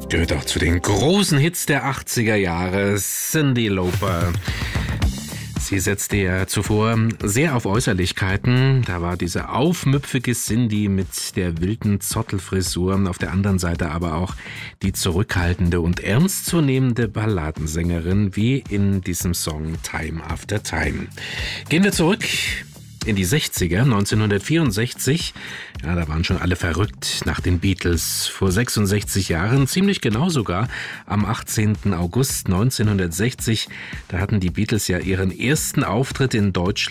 Gehört auch zu den großen Hits der 80er Jahre, Cyndi Lauper. Sie setzte ja zuvor sehr auf Äußerlichkeiten. Da war diese aufmüpfige Cyndi mit der wilden Zottelfrisur. Auf der anderen Seite aber auch die zurückhaltende und ernstzunehmende Balladensängerin, wie in diesem Song Time After Time. Gehen wir zurück in die 60er, 1964. Ja, da waren schon alle verrückt nach den Beatles. Vor 66 Jahren, ziemlich genau sogar, am 18. August 1960, da hatten die Beatles ja ihren ersten Auftritt in Deutschland